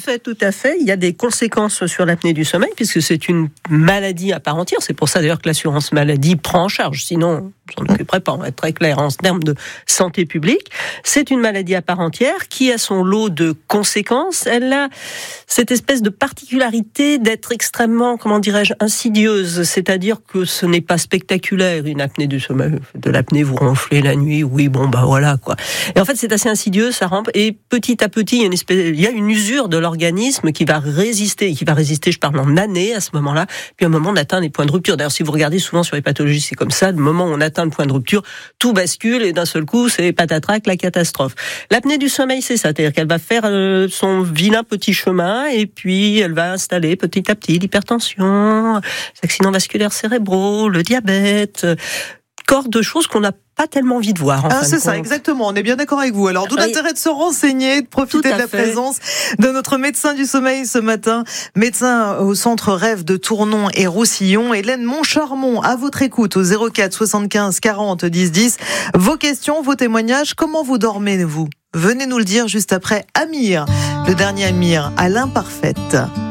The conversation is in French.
fait, tout à fait. Il y a des conséquences sur l'apnée du sommeil, puisque c'est une maladie à part entière. C'est pour ça d'ailleurs que l'assurance maladie prend en charge. Sinon, on s'en occuperait pas, on va être très clair en termes de santé publique. C'est une maladie à part entière qui a son lot de conséquences. Elle a cette espèce de particularité d'être extrêmement, comment dirais-je, insidieuse. C'est-à-dire que ce n'est pas spectaculaire, une apnée du sommeil. De l'apnée, vous ronflez la nuit, oui, bon, bah voilà, quoi. Et en fait, c'est assez insidieux, ça rampe. Et petit à petit, il y a une usure de l'organisme qui va résister, je parle en années à ce moment-là. Puis à un moment, on atteint les points de rupture. D'ailleurs, si vous regardez souvent sur les pathologies, c'est comme ça. Le moment où on atteint le point de rupture, tout bascule et d'un seul coup, c'est patatrac, la catastrophe. L'apnée du sommeil, c'est ça. C'est-à-dire qu'elle va faire son vilain petit chemin et puis elle va installer petit à petit l'hypertension, les accidents vasculaires cérébraux, le diabète, corps de choses qu'on n'a pas tellement envie de voir. C'est ça, exactement. On est bien d'accord avec vous. Alors, d'où l'intérêt de se renseigner, de profiter de la présence de notre médecin du sommeil ce matin, médecin au centre Rêve de Tournon et Roussillon, Hélène Moncharmont, à votre écoute au 04 75 40 10 10. Vos questions, vos témoignages, comment vous dormez, vous ? Venez nous le dire juste après Amir, le dernier Amir, à l'imparfaite.